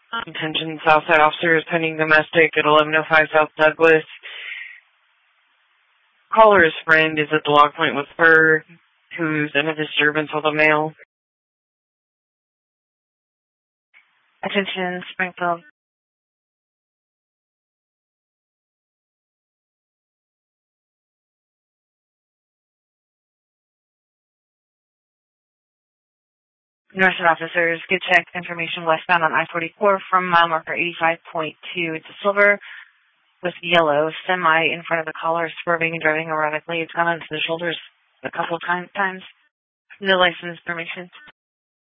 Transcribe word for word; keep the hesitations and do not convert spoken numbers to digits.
Attention Southside officers pending domestic at eleven oh five South Douglas. Caller's friend is at the log point with her, who's in a disturbance with a male. Attention Springfield. Northside officers, good check information westbound on I forty-four from mile marker eighty-five point two. It's a silver with yellow semi in front of the caller, swerving and driving erratically. It's gone into the shoulders a couple of time, times. No license information.